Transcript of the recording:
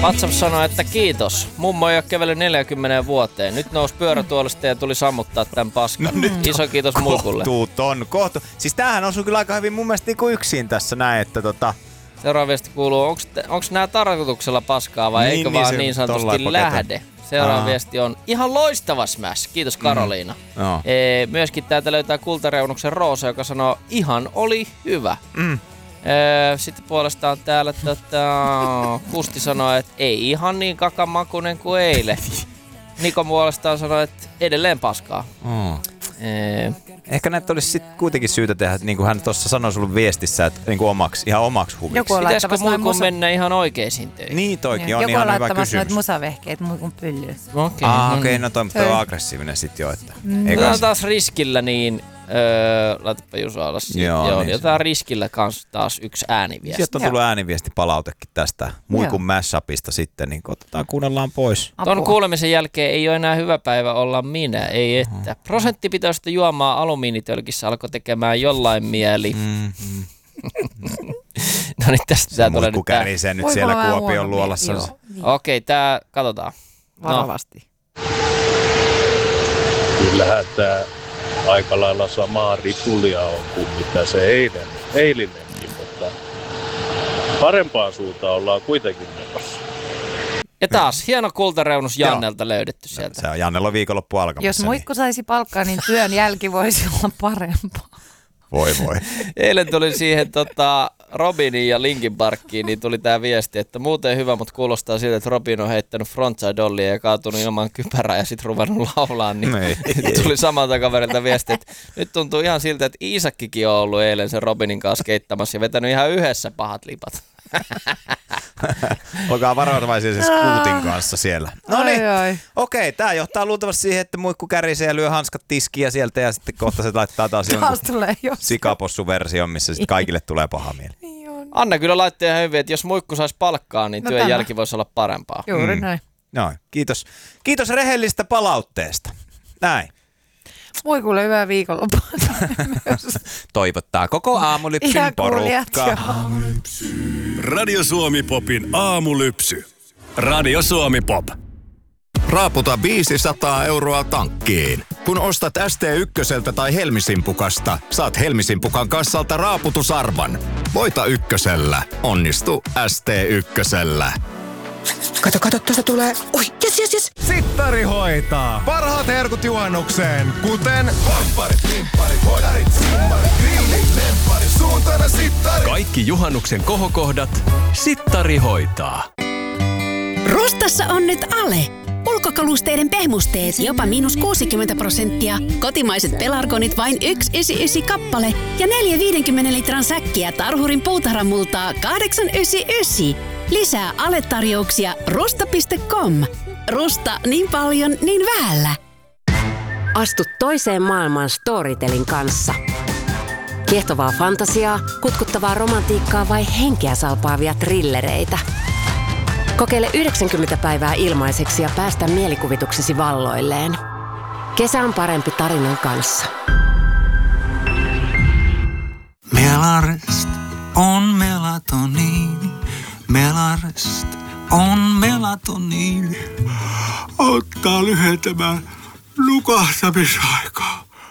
WhatsApp sanoi, että kiitos. Mummo ei ole kävellyt 40 vuoteen. Nyt nousi pyörätuolista ja tuli sammuttaa tämän paskan. No iso kiitos Mulkulle. Kohtuuton. Siis tämähän osui kyllä aika hyvin mun mielestä niinku yksin tässä näin, että Seuraava viesti kuuluu, onko nämä tarkoituksella paskaa vai eikö vaan niin sanotusti lähde? Seuraava viesti on ihan loistava smash. Kiitos Karoliina. Myöskin täältä löytää kultareunuksen Roosa, joka sanoo, ihan oli hyvä. Sitten puolestaan täällä Kusti sanoo, että ei ihan niin kakamakunen kuin eilen. Niko puolestaan sanoo, että edelleen paskaa. Ehkä näitä olisi sit kuitenkin syytä tehdä, niin kuin hän tuossa sanoi sulle viestissä, että niin kuin ihan omaksi huviksi. Pitäisikö Muikun mennä ihan oikeisiin töihin? Niin toikin on ihan hyvä kysymys. Joku on laittamassa noita musavehkeet Muikun pyllyyn. Okei, no toi on aggressiivinen sit jo. Että on taas riskillä niin, laitapa Juso alas. Joo, niin jotain riskillä kanssa taas yksi ääniviesti. Sieltä on tullut ääniviestipalautekin tästä Muikun mashupista sitten, niin kuunnellaan pois. Tuon kuulemisen jälkeen ei ole enää hyvä päivä olla minä, ei että. Prosenttipitoista juomaa alumiinitölkissä alkoi tekemään jollain mieli. No niin, tästä tää tulee nyt Muikku kärisee nyt siellä Kuopion luolassa. Okei, tää katsotaan. Varovasti. Kyllähän tää aika lailla samaa ripulia on kuin mitä se eilinenkin, mutta parempaan suuntaan ollaan kuitenkin menossa. Ja taas hieno kultareunus Jannelta löydetty sieltä. Se on Jannella viikonloppu alkamassa. Jos Muikku saisi palkkaa, niin työn jälki voisi olla parempaa. Voi. Eilen tuli siihen Robinin ja Linkin Parkkiin, niin tuli tää viesti, että muuten hyvä, mutta kuulostaa siltä, että Robin on heittänyt frontside-dollia ja kaatunut ilman kypärää ja sit ruvennut laulaan. Niin tuli samalta kaverilta viesti, että nyt tuntuu ihan siltä, että Iisakkikin on ollut eilen sen Robinin kanssa keittamassa ja vetänyt ihan yhdessä pahat lipat. Olkaa varovaisia sen skuutin kanssa siellä. No niin, okei, tää johtaa luultavasti siihen, että Muikku kärisee ja lyö hanskat tiskiä sieltä ja sitten kohta se laittaa taas jonkun sikapossuversion, missä sitten kaikille tulee paha mieli. Anna kyllä laittaa ihan hyvin, että jos Muikku saisi palkkaa, niin työn jälki voisi olla parempaa. Juuri näin. Noin, kiitos rehellistä palautteesta. Näin. Muikulle hyvää viikonloppua myös. Toivottaa koko Aamulypsyn porukka. Radio Suomi Popin aamulypsy. Radio Suomi Pop. Raaputa 500 € tankkiin. Kun ostat ST1 tai Helmisimpukasta, saat Helmisimpukan kassalta raaputusarvan. Voita ykkösellä. Onnistu ST1. Kato, tuosta tulee. Oi, jes. Sittari hoitaa. Parhaat herkut juhannukseen, kuten vampparit, pimpparit, hodarit, simmarit, grillit, lempparit, suuntana sittari. Kaikki juhannuksen kohokohdat Sittari hoitaa. Rustassa on nyt ale. Ulkokalusteiden pehmusteet jopa -60%. Kotimaiset pelargonit vain 1,99 kappale ja 4 50 litran säkkiä Tarhurin puutarhamultaa 8,99. Lisää ale-tarjouksia rusta.com. Rusta niin paljon, niin vähällä. Astu toiseen maailmaan Storytelin kanssa. Kiehtovaa fantasiaa, kutkuttavaa romantiikkaa vai henkeä salpaavia thrillereitä. Kokeile 90 päivää ilmaiseksi ja päästä mielikuvituksesi valloilleen. Kesä on parempi tarinan kanssa. Melarest on melatoniini. Melarest on melatoniini. Auttaa lyhentämään nukahtamisaika.